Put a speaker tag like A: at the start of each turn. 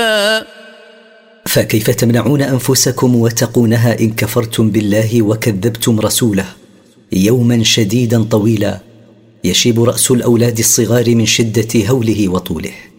A: فكيف تمنعون أنفسكم وتقونها إن كفرتم بالله وكذبتم رسوله يوما شديدا طويلا يشيب رأس الأولاد الصغار من شدة هوله وطوله.